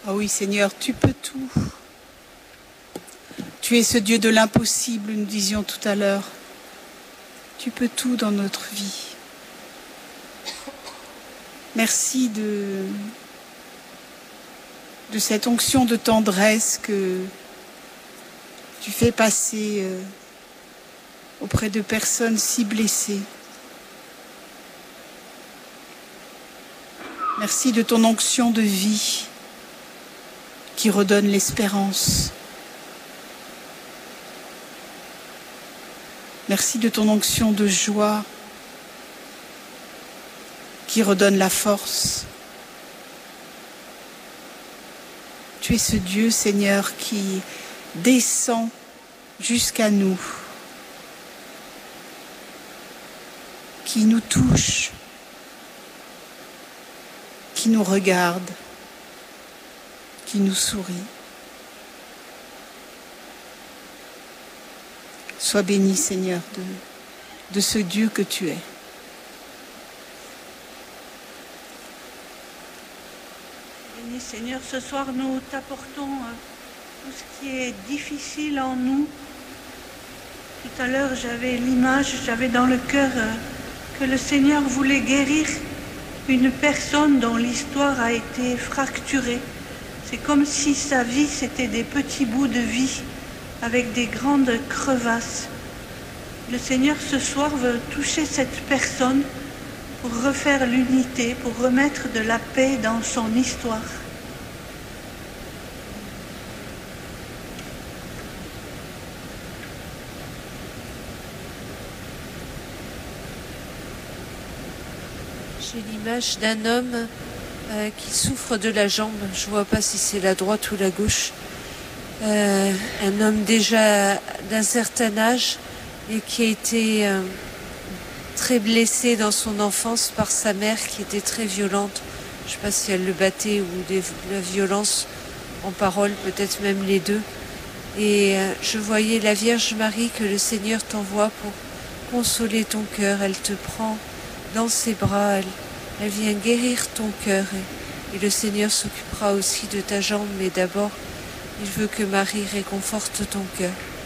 Oh oui, Seigneur, tu peux tout. Tu es ce Dieu de l'impossible, nous disions tout à l'heure. Tu peux tout dans notre vie. Merci de cette onction de tendresse que tu fais passer auprès de personnes si blessées. Merci de ton onction de vie qui redonne l'espérance. Merci de ton onction de joie qui redonne la force. Tu es ce Dieu, Seigneur, qui descend jusqu'à nous, qui nous touche, qui nous regarde, qui nous sourit. Sois béni, Seigneur, de ce Dieu que tu es. Béni, Seigneur, ce soir nous t'apportons tout ce qui est difficile en nous. Tout à l'heure, j'avais dans le cœur que le Seigneur voulait guérir une personne dont l'histoire a été fracturée. C'est comme si sa vie, c'était des petits bouts de vie avec des grandes crevasses. Le Seigneur, ce soir, veut toucher cette personne pour refaire l'unité, pour remettre de la paix dans son histoire. J'ai l'image d'un homme qui souffre de la jambe. Je ne vois pas si c'est la droite ou la gauche. Un homme déjà d'un certain âge et qui a été très blessé dans son enfance par sa mère qui était très violente. Je ne sais pas si elle le battait ou la violence en parole, peut-être même les deux. Et je voyais la Vierge Marie que le Seigneur t'envoie pour consoler ton cœur. Elle te prend dans ses bras, elle vient guérir ton cœur. Et le Seigneur s'occupera aussi de ta jambe, mais d'abord, il veut que Marie réconforte ton cœur.